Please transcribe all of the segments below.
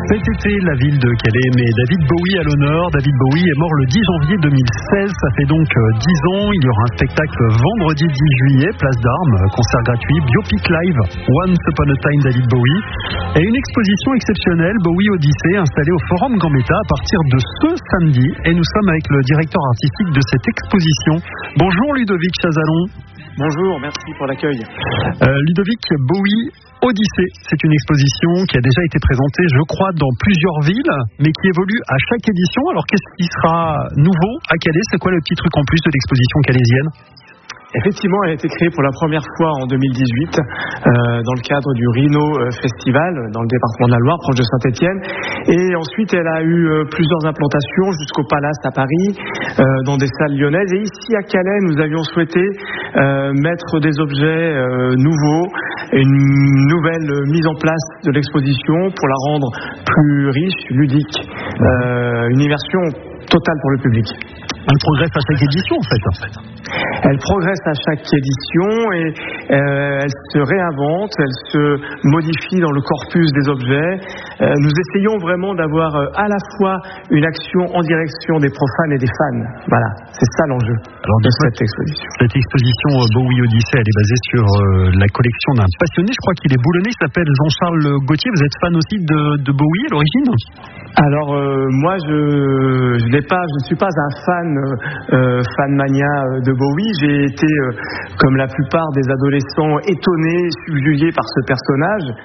Cet été, la ville de Calais met David Bowie à l'honneur. David Bowie est mort le 10 janvier 2016. Ça fait donc 10 ans. Il y aura un spectacle vendredi 10 juillet, place d'Armes, concert gratuit, biopic live, Once Upon a Time David Bowie. Et une exposition exceptionnelle, Bowie Odyssée, installée au Forum Gambetta à partir de ce samedi. Et nous sommes avec le directeur artistique de cette exposition. Bonjour Ludovic Chazalon. Bonjour, merci pour l'accueil. Ludovic, Bowie Odyssée, c'est une exposition qui a déjà été présentée, je crois, dans plusieurs villes, mais qui évolue à chaque édition. Alors, qu'est-ce qui sera nouveau à Calais? C'est quoi le petit truc en plus de l'exposition calaisienne? Effectivement, elle a été créée pour la première fois en 2018 dans le cadre du Rhino Festival dans le département de la Loire, proche de Saint-Étienne. Et ensuite, elle a eu plusieurs implantations jusqu'au Palace à Paris, dans des salles lyonnaises. Et ici à Calais, nous avions souhaité mettre des objets nouveaux, une nouvelle mise en place de l'exposition pour la rendre plus riche, ludique, une immersion totale pour le public. Elle progresse à chaque édition, en fait. Elle progresse à chaque édition et elle se réinvente, elle se modifie dans le corpus des objets. Nous essayons vraiment d'avoir à la fois une action en direction des profanes et des fans. Voilà, c'est ça l'enjeu de cette exposition. Cette exposition Bowie Odyssée, elle est basée sur la collection d'un passionné, je crois qu'il est boulonnais, il s'appelle Jean-Charles Gaultier. Vous êtes fan aussi de Bowie à l'origine? Alors moi je ne suis pas un fan mania de Bowie. J'ai été comme la plupart des adolescents étonnés, subjugués par ce personnage,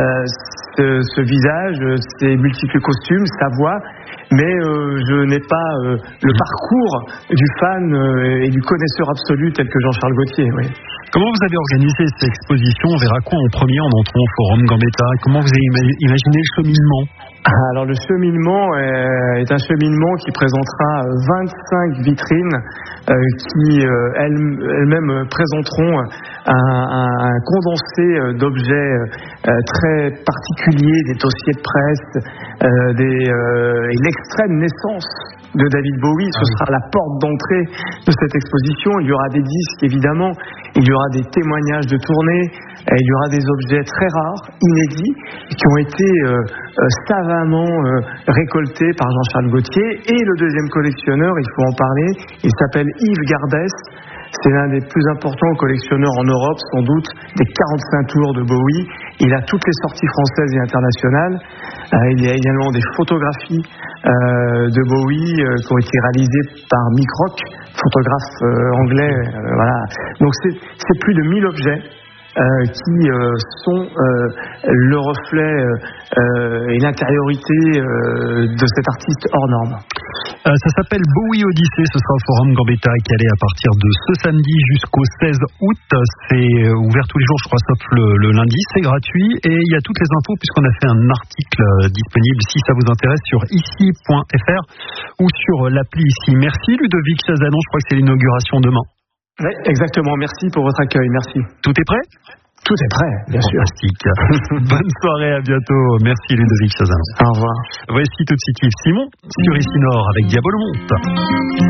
ce visage, ses multiples costumes, sa voix. Mais je n'ai pas le parcours du fan et du connaisseur absolu tel que Jean-Charles Gaultier. Oui. Comment vous avez organisé cette exposition? On verra quoi en premier en entrant au Forum Gambetta? Comment vous avez imaginé le cheminement? Alors le cheminement est un cheminement qui présentera 25 vitrines qui elles-mêmes présenteront un condensé d'objets très particuliers, des dossiers de presse, et l'extrême naissance de David Bowie. Ce sera la porte d'entrée de cette exposition. Il y aura des disques évidemment, il y aura des témoignages de tournée, il y aura des objets très rares, inédits, qui ont été savamment récoltés par Jean-Charles Gaultier. Et le deuxième collectionneur, il faut en parler, il s'appelle Yves Gardès. C'est l'un des plus importants collectionneurs en Europe, sans doute, des 45 tours de Bowie. Il a toutes les sorties françaises et internationales. Il y a également des photographies de Bowie qui ont été réalisées par Mick Rock, photographe anglais. Voilà. Donc c'est plus de 1000 objets qui sont le reflet et l'intériorité de cet artiste hors norme. Ça s'appelle Bowie Odyssée, ce sera au Forum Gambetta à Calais à partir de ce samedi jusqu'au 16 août. C'est ouvert tous les jours, je crois, sauf le lundi, c'est gratuit. Et il y a toutes les infos puisqu'on a fait un article disponible si ça vous intéresse sur ici.fr ou sur l'appli ici. Merci Ludovic Chazalon, je crois que c'est l'inauguration demain. Oui, exactement, merci pour votre accueil, merci. Tout est prêt? Tout est prêt, bien sûr. Fantastique. Bonne soirée, à bientôt. Merci Ludovic Chazalon. Au revoir. Voici tout de suite Yves Simon sur Ici Nord avec Diabolo Monte.